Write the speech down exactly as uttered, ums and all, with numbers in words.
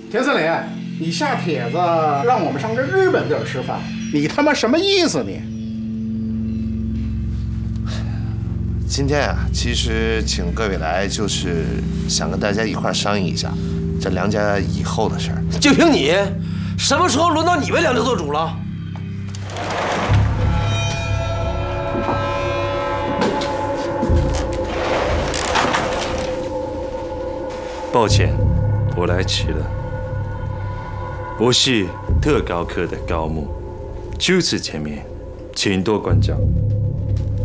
田司令，你下帖子让我们上这日本地儿吃饭，你他妈什么意思你？ 今天啊，其实请各位来就是想跟大家一块商议一下这梁家以后的事儿。 就凭你，什么时候轮到你为梁家做主了？ 抱歉，我来迟了。我是特高科的高木，就此见面，请多关照。